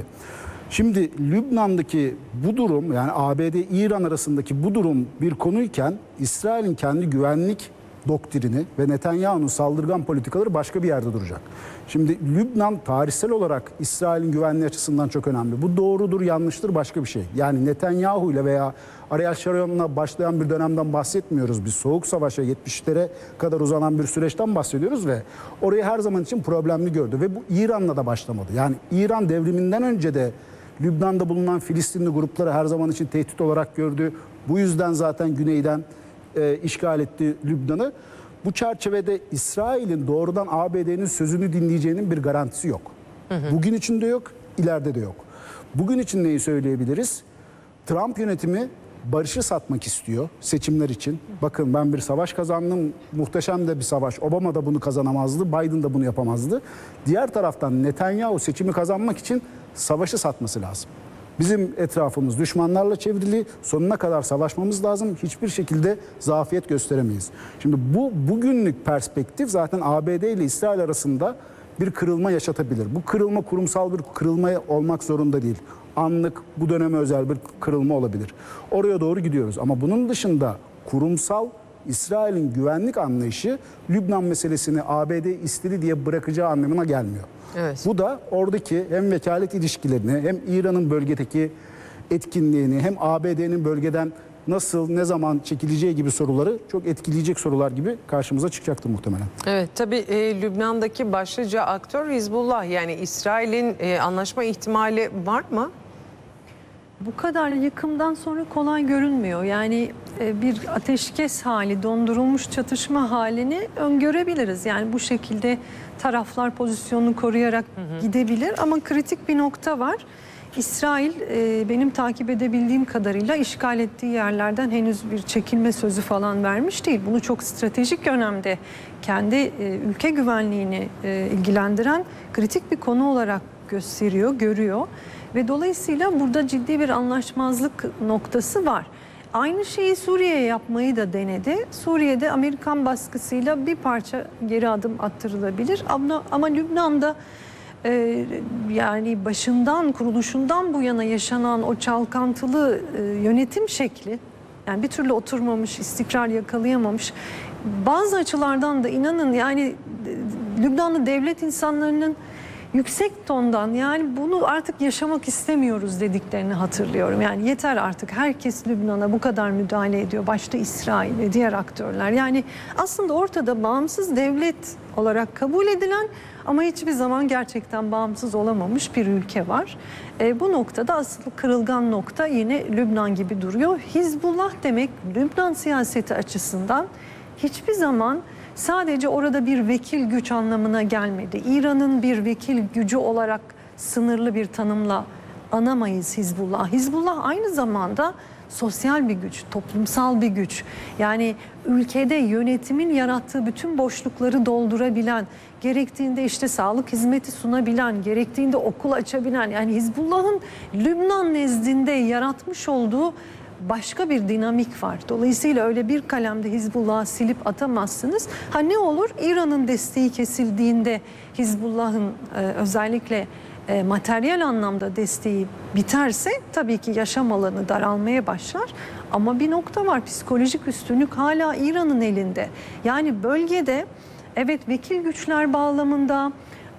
Şimdi Lübnan'daki bu durum, yani A B D-İran arasındaki bu durum bir konuyken İsrail'in kendi güvenlik doktrini ve Netanyahu'nun saldırgan politikaları başka bir yerde duracak. Şimdi Lübnan tarihsel olarak İsrail'in güvenliği açısından çok önemli. Bu doğrudur, yanlıştır, başka bir şey. Yani Netanyahu ile veya Ariel Sharon'la başlayan bir dönemden bahsetmiyoruz. Biz Soğuk Savaş'a yetmişlere kadar uzanan bir süreçten bahsediyoruz ve orayı her zaman için problemli gördü. Ve bu İran'la da başlamadı. Yani İran devriminden önce de Lübnan'da bulunan Filistinli grupları her zaman için tehdit olarak gördü. Bu yüzden zaten güneyden e, işgal etti Lübnan'ı. Bu çerçevede İsrail'in doğrudan A B D'nin sözünü dinleyeceğinin bir garantisi yok. Hı hı. Bugün için de yok, ileride de yok. Bugün için neyi söyleyebiliriz? Trump yönetimi barışı satmak istiyor seçimler için. Bakın ben bir savaş kazandım, muhteşem de bir savaş. Obama da bunu kazanamazdı, Biden da bunu yapamazdı. Diğer taraftan Netanyahu seçimi kazanmak için savaşı satması lazım. Bizim etrafımız düşmanlarla çevrili, sonuna kadar savaşmamız lazım. Hiçbir şekilde zafiyet gösteremeyiz. Şimdi bu bugünlük perspektif zaten A B D ile İsrail arasında bir kırılma yaşatabilir. Bu kırılma kurumsal bir kırılma olmak zorunda değil. Anlık, bu döneme özel bir kırılma olabilir. Oraya doğru gidiyoruz ama bunun dışında kurumsal İsrail'in güvenlik anlayışı Lübnan meselesini A B D istedi diye bırakacağı anlamına gelmiyor. Evet. Bu da oradaki hem vekalet ilişkilerini hem İran'ın bölgedeki etkinliğini hem A B D'nin bölgeden nasıl, ne zaman çekileceği gibi soruları çok etkileyecek sorular gibi karşımıza çıkacaktır muhtemelen. Evet, tabii e, Lübnan'daki başlıca aktör Hizbullah, yani İsrail'in e, anlaşma ihtimali var mı? Bu kadar yıkımdan sonra kolay görünmüyor. Yani e, bir ateşkes hali, dondurulmuş çatışma halini öngörebiliriz. Yani bu şekilde taraflar pozisyonunu koruyarak hı hı. gidebilir ama kritik bir nokta var. İsrail e, benim takip edebildiğim kadarıyla işgal ettiği yerlerden henüz bir çekilme sözü falan vermiş değil. Bunu çok stratejik önemde kendi e, ülke güvenliğini e, ilgilendiren kritik bir konu olarak gösteriyor, görüyor. Ve dolayısıyla burada ciddi bir anlaşmazlık noktası var. Aynı şeyi Suriye'ye yapmayı da denedi. Suriye'de Amerikan baskısıyla bir parça geri adım attırılabilir. Ama, ama Lübnan'da e, yani başından, kuruluşundan bu yana yaşanan o çalkantılı e, yönetim şekli, yani bir türlü oturmamış, istikrar yakalayamamış. Bazı açılardan da inanın yani Lübnanlı devlet insanlarının yüksek tondan, yani bunu artık yaşamak istemiyoruz dediklerini hatırlıyorum. Yani yeter artık, herkes Lübnan'a bu kadar müdahale ediyor. Başta İsrail ve diğer aktörler. Yani aslında ortada bağımsız devlet olarak kabul edilen ama hiçbir zaman gerçekten bağımsız olamamış bir ülke var. E, bu noktada asıl kırılgan nokta yine Lübnan gibi duruyor. Hizbullah demek Lübnan siyaseti açısından hiçbir zaman sadece orada bir vekil güç anlamına gelmedi. İran'ın bir vekil gücü olarak sınırlı bir tanımla anamayız Hizbullah. Hizbullah aynı zamanda sosyal bir güç, toplumsal bir güç. Yani ülkede yönetimin yarattığı bütün boşlukları doldurabilen, gerektiğinde işte sağlık hizmeti sunabilen, gerektiğinde okul açabilen, yani Hizbullah'ın Lübnan nezdinde yaratmış olduğu başka bir dinamik var. Dolayısıyla öyle bir kalemde Hizbullah'ı silip atamazsınız. Ha ne olur? İran'ın desteği kesildiğinde Hizbullah'ın e, özellikle e, materyal anlamda desteği biterse tabii ki yaşam alanı daralmaya başlar. Ama bir nokta var, psikolojik üstünlük hala İran'ın elinde. Yani bölgede evet vekil güçler bağlamında,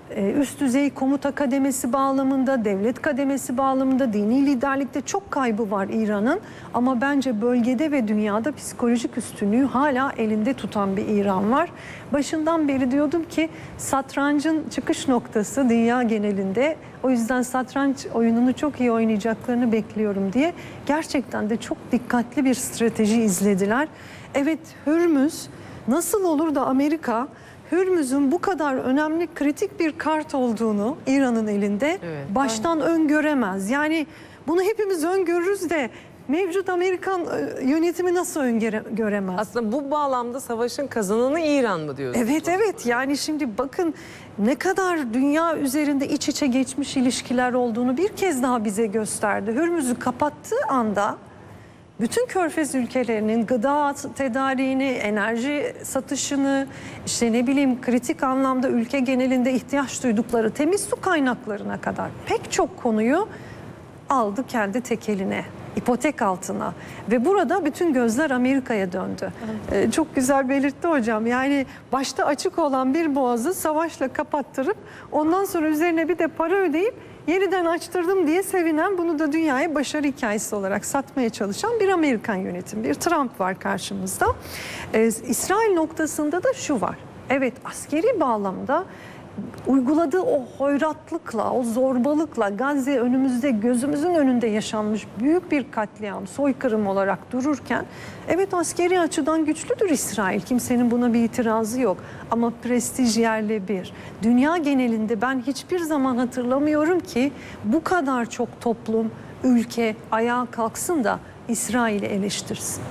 üst düzey komuta kademesi bağlamında, devlet kademesi bağlamında, dini liderlikte çok kaybı var İran'ın. Ama bence bölgede ve dünyada psikolojik üstünlüğü hala elinde tutan bir İran var. Başından beri diyordum ki satrancın çıkış noktası dünya genelinde. O yüzden satranç oyununu çok iyi oynayacaklarını bekliyorum diye. Gerçekten de çok dikkatli bir strateji izlediler. Evet, Hürmüz nasıl olur da Amerika Hürmüz'ün bu kadar önemli kritik bir kart olduğunu İran'ın elinde evet, baştan öngöremez. Yani bunu hepimiz öngörürüz de mevcut Amerikan yönetimi nasıl öngöremez? Aslında bu bağlamda savaşın kazananı İran mı diyorsunuz? Evet evet, yani şimdi bakın ne kadar dünya üzerinde iç içe geçmiş ilişkiler olduğunu bir kez daha bize gösterdi. Hürmüz'ü kapattığı anda bütün Körfez ülkelerinin gıda tedariğini, enerji satışını, işte ne bileyim kritik anlamda ülke genelinde ihtiyaç duydukları temiz su kaynaklarına kadar pek çok konuyu aldı kendi tekeline, ipotek altına ve burada bütün gözler Amerika'ya döndü. Evet. Ee, çok güzel belirtti hocam. Yani başta açık olan bir boğazı savaşla kapattırıp ondan sonra üzerine bir de para ödeyip yeniden açtırdım diye sevinen, bunu da dünyaya başarı hikayesi olarak satmaya çalışan bir Amerikan yönetimi, bir Trump var karşımızda. Ee, İsrail noktasında da şu var. Evet, askeri bağlamda uyguladığı o hoyratlıkla, o zorbalıkla Gazze önümüzde, gözümüzün önünde yaşanmış büyük bir katliam, soykırım olarak dururken evet askeri açıdan güçlüdür İsrail. Kimsenin buna bir itirazı yok. Ama prestij yerle bir. Dünya genelinde ben hiçbir zaman hatırlamıyorum ki bu kadar çok toplum, ülke ayağa kalksın da İsrail'i eleştirsin.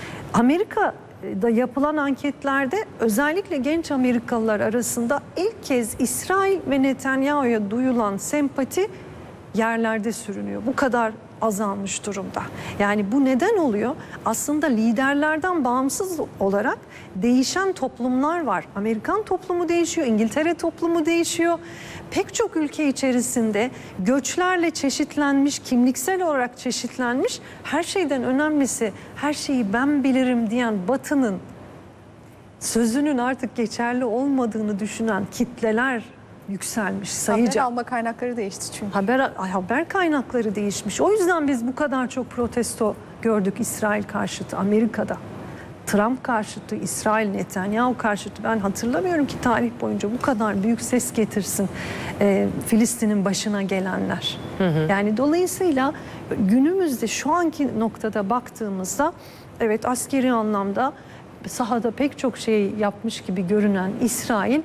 Amerika da yapılan anketlerde özellikle genç Amerikalılar arasında ilk kez İsrail ve Netanyahu'ya duyulan sempati yerlerde sürünüyor. Bu kadar azalmış durumda. Yani bu neden oluyor? Aslında liderlerden bağımsız olarak değişen toplumlar var. Amerikan toplumu değişiyor, İngiltere toplumu değişiyor. Pek çok ülke içerisinde göçlerle çeşitlenmiş, kimliksel olarak çeşitlenmiş, her şeyden önemlisi her şeyi ben bilirim diyen Batı'nın sözünün artık geçerli olmadığını düşünen kitleler yükselmiş sayıca. Haber alma kaynakları değişti çünkü. Haber, haber kaynakları değişmiş. O yüzden biz bu kadar çok protesto gördük İsrail karşıtı Amerika'da. Trump karşıtı, İsrail, Netanyahu karşıtı. Ben hatırlamıyorum ki tarih boyunca bu kadar büyük ses getirsin e, Filistin'in başına gelenler. Hı hı. Yani dolayısıyla günümüzde şu anki noktada baktığımızda evet askeri anlamda sahada pek çok şey yapmış gibi görünen İsrail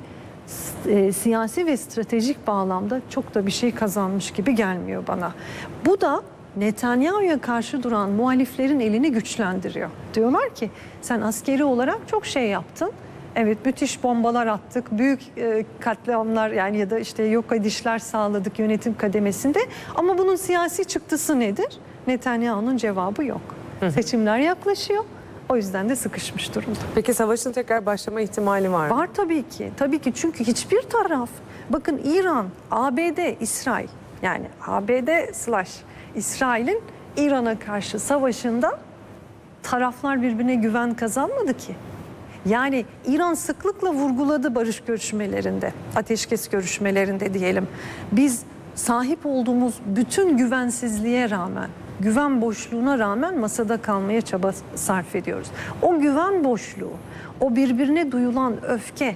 e, siyasi ve stratejik bağlamda çok da bir şey kazanmış gibi gelmiyor bana. Bu da Netanyahu'ya karşı duran muhaliflerin elini güçlendiriyor. Diyorlar ki sen askeri olarak çok şey yaptın. Evet, müthiş bombalar attık, büyük e, katliamlar yani ya da işte yok edişler sağladık yönetim kademesinde. Ama bunun siyasi çıktısı nedir? Netanyahu'nun cevabı yok. Hı. Seçimler yaklaşıyor. O yüzden de sıkışmış durumda. Peki savaşın tekrar başlama ihtimali var mı? Var tabii ki. Tabii ki çünkü hiçbir taraf, bakın İran, A B D, İsrail yani A B D slash İsrail'in İran'a karşı savaşında taraflar birbirine güven kazanmadı ki. Yani İran sıklıkla vurguladı barış görüşmelerinde, ateşkes görüşmelerinde diyelim. Biz sahip olduğumuz bütün güvensizliğe rağmen, güven boşluğuna rağmen masada kalmaya çaba sarf ediyoruz. O güven boşluğu, o birbirine duyulan öfke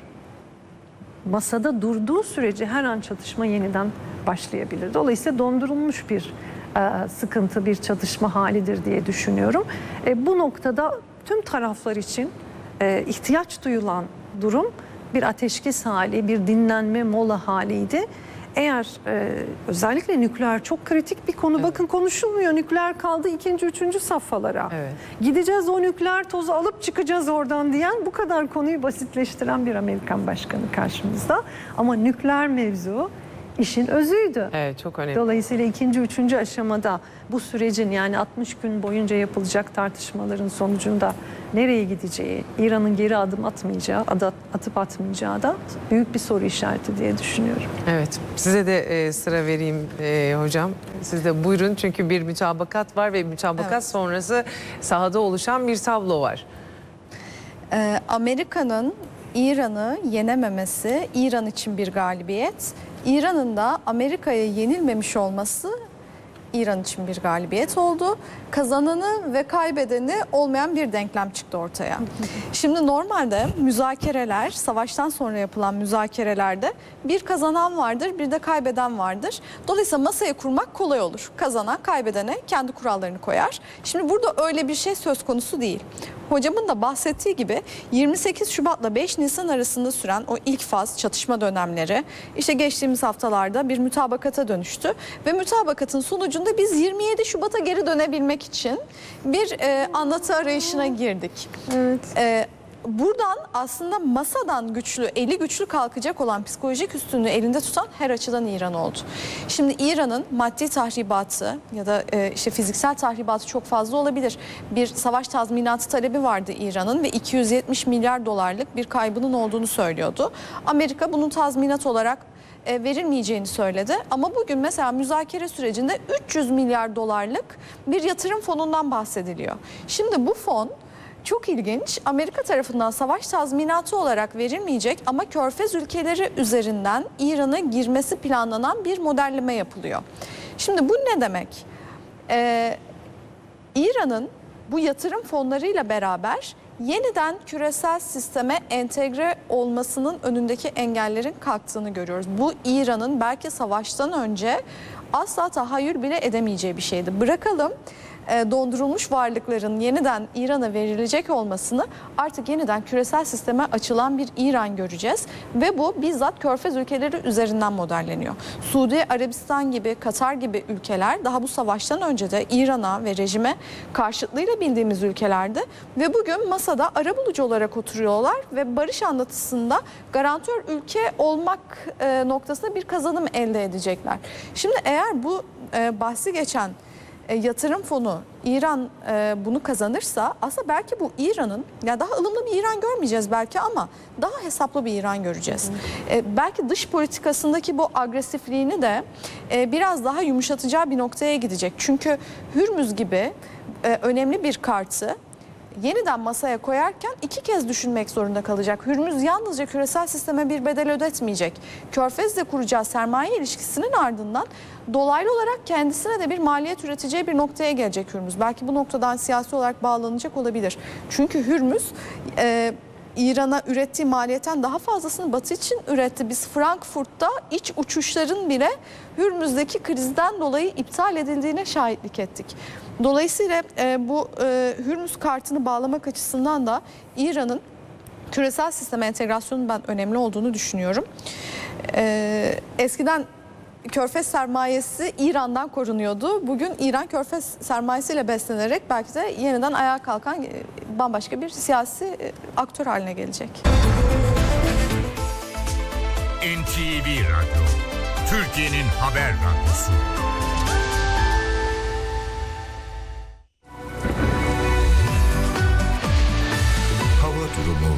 masada durduğu sürece her an çatışma yeniden başlayabilir. Dolayısıyla dondurulmuş bir e, sıkıntı, bir çatışma halidir diye düşünüyorum. E, bu noktada tüm taraflar için e, ihtiyaç duyulan durum bir ateşkes hali, bir dinlenme mola haliydi. Eğer e, özellikle nükleer çok kritik bir konu. Evet. Bakın konuşulmuyor. Nükleer kaldı ikinci, üçüncü safhalara. Evet. Gideceğiz o nükleer tozu alıp çıkacağız oradan diyen, bu kadar konuyu basitleştiren bir Amerikan başkanı karşımızda. Ama nükleer mevzu işin özüydü. Evet, çok önemli. Dolayısıyla ikinci, üçüncü aşamada bu sürecin, yani altmış gün boyunca yapılacak tartışmaların sonucunda nereye gideceği, İran'ın geri adım atmayacağı, atıp atmayacağı da büyük bir soru işareti diye düşünüyorum. Evet, size de e, sıra vereyim e, hocam. Siz de buyurun, çünkü bir mütabakat var ve mütabakat evet. sonrası sahada oluşan bir tablo var. Ee, Amerika'nın İran'ı yenememesi İran için bir galibiyet. İran'ın da Amerika'ya yenilmemiş olması İran için bir galibiyet oldu. Kazananı ve kaybedeni olmayan bir denklem çıktı ortaya. Şimdi normalde müzakereler, savaştan sonra yapılan müzakerelerde bir kazanan vardır, bir de kaybeden vardır. Dolayısıyla masaya kurmak kolay olur. Kazanan kaybedene kendi kurallarını koyar. Şimdi burada öyle bir şey söz konusu değil. Hocamın da bahsettiği gibi yirmi sekiz Şubat'la beş Nisan arasında süren o ilk faz çatışma dönemleri işte geçtiğimiz haftalarda bir mütabakata dönüştü ve mütabakatın sonucunda biz yirmi yedi Şubat'a geri dönebilmek için bir e, anlatı arayışına girdik. Evet. E, Buradan aslında masadan güçlü, eli güçlü kalkacak olan psikolojik üstünlüğü elinde tutan her açıdan İran oldu. Şimdi İran'ın maddi tahribatı ya da e, işte fiziksel tahribatı çok fazla olabilir. Bir savaş tazminatı talebi vardı İran'ın ve iki yüz yetmiş milyar dolarlık bir kaybının olduğunu söylüyordu. Amerika bunun tazminat olarak e, verilmeyeceğini söyledi. Ama bugün mesela müzakere sürecinde üç yüz milyar dolarlık bir yatırım fonundan bahsediliyor. Şimdi bu fon çok ilginç. Amerika tarafından savaş tazminatı olarak verilmeyecek ama Körfez ülkeleri üzerinden İran'a girmesi planlanan bir modelleme yapılıyor. Şimdi bu ne demek? Ee, İran'ın bu yatırım fonlarıyla beraber yeniden küresel sisteme entegre olmasının önündeki engellerin kalktığını görüyoruz. Bu İran'ın belki savaştan önce asla tahayyül bile edemeyeceği bir şeydi. Bırakalım dondurulmuş varlıkların yeniden İran'a verilecek olmasını, artık yeniden küresel sisteme açılan bir İran göreceğiz ve bu bizzat Körfez ülkeleri üzerinden modelleniyor. Suudi Arabistan gibi, Katar gibi ülkeler daha bu savaştan önce de İran'a ve rejime karşıtlığıyla bildiğimiz ülkelerdi ve bugün masada arabulucu olarak oturuyorlar ve barış anlatısında garantör ülke olmak noktasında bir kazanım elde edecekler. Şimdi eğer bu bahsi geçen yatırım fonu İran e, bunu kazanırsa aslında belki bu İran'ın, yani daha ılımlı bir İran görmeyeceğiz belki ama daha hesaplı bir İran göreceğiz. E, belki dış politikasındaki bu agresifliğini de e, biraz daha yumuşatacağı bir noktaya gidecek. Çünkü Hürmüz gibi e, önemli bir kartı yeniden masaya koyarken iki kez düşünmek zorunda kalacak. Hürmüz yalnızca küresel sisteme bir bedel ödetmeyecek. Körfez'le kuracağı sermaye ilişkisinin ardından dolaylı olarak kendisine de bir maliyet üreteceği bir noktaya gelecek Hürmüz. Belki bu noktadan siyasi olarak bağlanacak olabilir. Çünkü Hürmüz e, İran'a ürettiği maliyetten daha fazlasını Batı için üretti. Biz Frankfurt'ta iç uçuşların bile Hürmüz'deki krizden dolayı iptal edildiğine şahitlik ettik. Dolayısıyla e, bu e, Hürmüz kartını bağlamak açısından da İran'ın küresel sisteme entegrasyonun ben önemli olduğunu düşünüyorum. E, eskiden Körfez sermayesi İran'dan korunuyordu. Bugün İran Körfez sermayesiyle beslenerek belki de yeniden ayağa kalkan bambaşka bir siyasi aktör haline gelecek. N T V Radyo, Türkiye'nin haber radyosu. Hava durumu.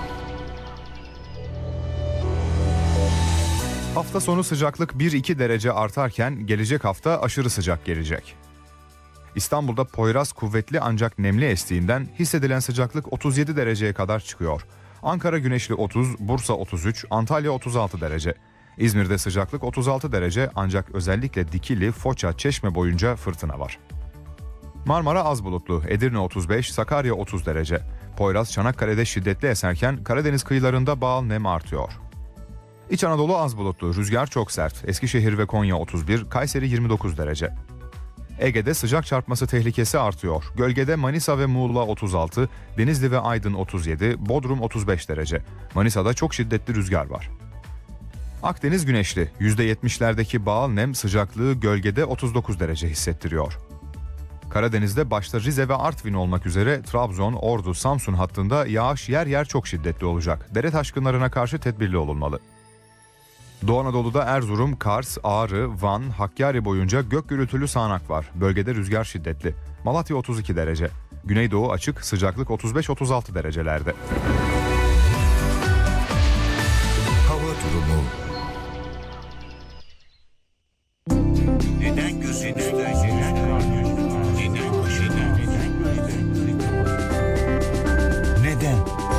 Hafta sonu sıcaklık bir iki derece artarken gelecek hafta aşırı sıcak gelecek. İstanbul'da Poyraz kuvvetli ancak nemli estiğinden hissedilen sıcaklık otuz yedi dereceye kadar çıkıyor. Ankara güneşli otuz, Bursa otuz üç, Antalya otuz altı derece. İzmir'de sıcaklık otuz altı derece ancak özellikle Dikili, Foça, Çeşme boyunca fırtına var. Marmara az bulutlu, Edirne otuz beş, Sakarya otuz derece. Poyraz Çanakkale'de şiddetli eserken Karadeniz kıyılarında bağıl nem artıyor. İç Anadolu az bulutlu, rüzgar çok sert. Eskişehir ve Konya otuz bir, Kayseri yirmi dokuz derece. Ege'de sıcak çarpması tehlikesi artıyor. Gölgede Manisa ve Muğla otuz altı, Denizli ve Aydın otuz yedi, Bodrum otuz beş derece. Manisa'da çok şiddetli rüzgar var. Akdeniz güneşli. yüzde yetmişlerdeki bağıl nem sıcaklığı gölgede otuz dokuz derece hissettiriyor. Karadeniz'de başta Rize ve Artvin olmak üzere Trabzon, Ordu, Samsun hattında yağış yer yer çok şiddetli olacak. Dere taşkınlarına karşı tedbirli olunmalı. Doğu Anadolu'da Erzurum, Kars, Ağrı, Van, Hakkari boyunca gök gürültülü sağanak var. Bölgede rüzgar şiddetli. Malatya otuz iki derece. Güneydoğu açık, sıcaklık otuz beş otuz altı derecelerde. Hava durumu. Neden gözünüzde neden var? Neden başında? Neden?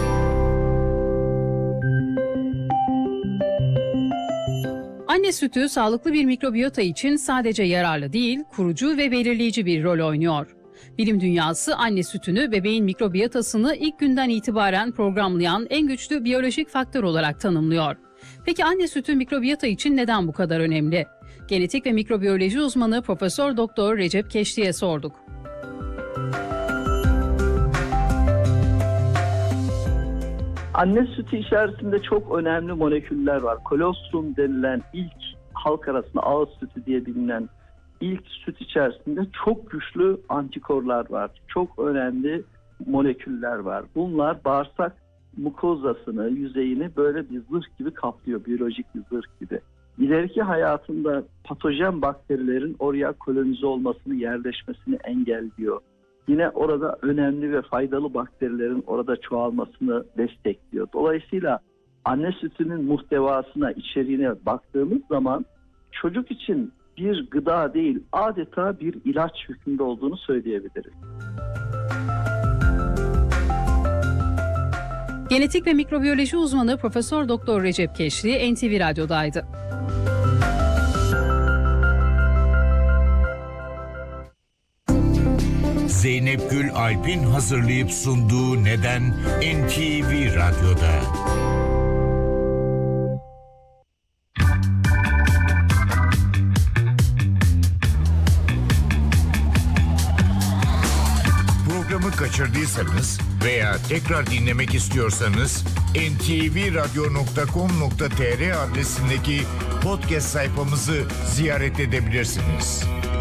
Anne sütü sağlıklı bir mikrobiyota için sadece yararlı değil, kurucu ve belirleyici bir rol oynuyor. Bilim dünyası anne sütünü bebeğin mikrobiyotasını ilk günden itibaren programlayan en güçlü biyolojik faktör olarak tanımlıyor. Peki anne sütü mikrobiyota için neden bu kadar önemli? Genetik ve mikrobiyoloji uzmanı Profesör Doktor Recep Keşli'ye sorduk. Anne sütü içerisinde çok önemli moleküller var. Kolostrum denilen ilk halk arasında ağız sütü diye bilinen ilk süt içerisinde çok güçlü antikorlar var. Çok önemli moleküller var. Bunlar bağırsak mukozasını, yüzeyini böyle bir zırh gibi kaplıyor, biyolojik bir zırh gibi. İleriki hayatında patojen bakterilerin oraya kolonize olmasını, yerleşmesini engelliyor. Yine orada önemli ve faydalı bakterilerin orada çoğalmasını destekliyor. Dolayısıyla anne sütünün muhtevasına, içeriğine baktığımız zaman çocuk için bir gıda değil, adeta bir ilaç hükmünde olduğunu söyleyebiliriz. Genetik ve mikrobiyoloji uzmanı Profesör Doktor Recep Keşli N T V Radyo'daydı. Zeynep Gül Alp'in hazırlayıp sunduğu Neden N T V Radyo'da. Programı kaçırdıysanız veya tekrar dinlemek istiyorsanız en te ve radyo nokta com nokta tr adresindeki podcast sayfamızı ziyaret edebilirsiniz.